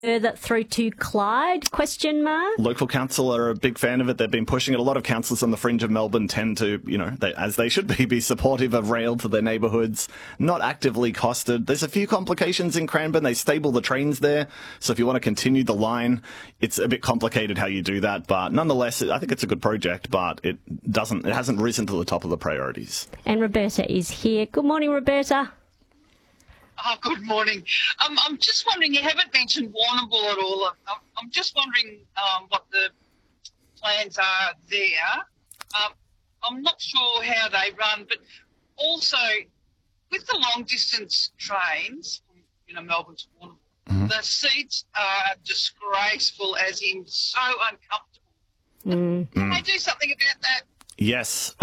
further through to Clyde? Question mark. Local council are a big fan of it. They've been pushing it. A lot of councillors on the fringe of Melbourne tend to, as they should be supportive of rail to their neighbourhoods. Not actively costed. There's a few complications in Cranbourne. They stable the trains there. So if you want to continue the line, it's a bit complicated how you do that. But nonetheless, I think it's a good project, but it hasn't risen to the top of the priorities. And Roberta is here. Good morning, Roberta. Oh, good morning. I'm just wondering, you haven't mentioned Warrnambool at all. I'm just wondering what the plans are there. I'm not sure how they run, but also with the long-distance trains, Melbourne to Warrnambool, the seats are disgraceful, as in so uncomfortable. Can they do something about that? Yes,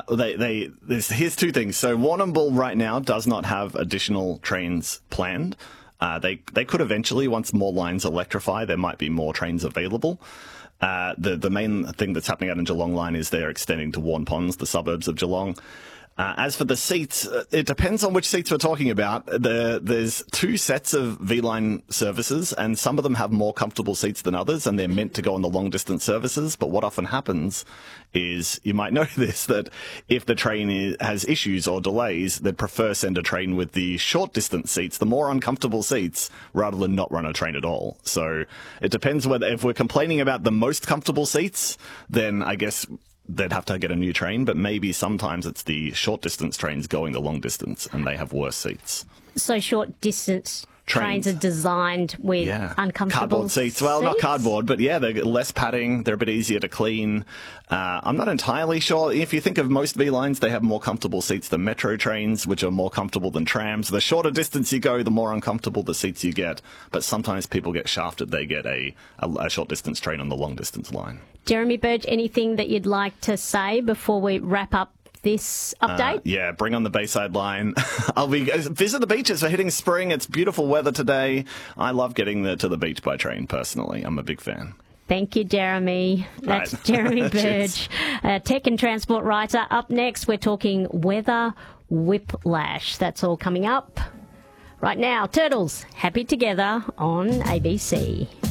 here's two things. So Warrnambool right now does not have additional trains planned. They could eventually, once more lines electrify, there might be more trains available. The main thing that's happening out in Geelong line is they're extending to Waurn Ponds, the suburbs of Geelong. As for the seats, it depends on which seats we're talking about. There's two sets of V-Line services, and some of them have more comfortable seats than others, and they're meant to go on the long-distance services. But what often happens is, you might know this, that if the train has issues or delays, they'd prefer send a train with the short-distance seats, the more uncomfortable seats, rather than not run a train at all. So it depends whether, if we're complaining about the most comfortable seats, then I guess they'd have to get a new train, but maybe sometimes it's the short-distance trains going the long distance, and they have worse seats. So short-distance trains are designed with uncomfortable cardboard seats. Well, not cardboard, but they're less padding. They're a bit easier to clean. I'm not entirely sure. If you think of most V-Lines, they have more comfortable seats than metro trains, which are more comfortable than trams. The shorter distance you go, the more uncomfortable the seats you get. But sometimes people get shafted. They get a short-distance train on the long-distance line. Jeremy Burge, anything that you'd like to say before we wrap up this update? Bring on the Bayside line. I'll visit the beaches. We're hitting spring. It's beautiful weather today. I love getting to the beach by train, personally. I'm a big fan. Thank you, Jeremy. That's right. Jeremy Burge, tech and transport writer. Up next, we're talking weather whiplash. That's all coming up. Right now, Turtles, Happy Together on ABC.